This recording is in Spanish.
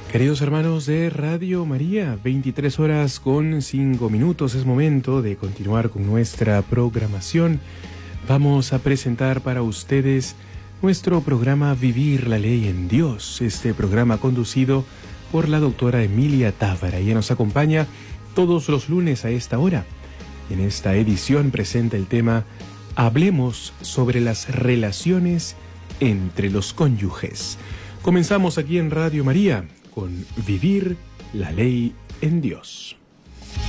Queridos hermanos de Radio María, 23 horas con 5 minutos, es momento de continuar con nuestra programación. Vamos a presentar para ustedes nuestro programa Vivir la Ley en Dios, este programa conducido por la doctora Emilia Tábara. Ella nos acompaña todos los lunes a esta hora. En esta edición presenta el tema Hablemos sobre las relaciones entre los cónyuges. Comenzamos aquí en Radio María con Vivir la Ley en Dios.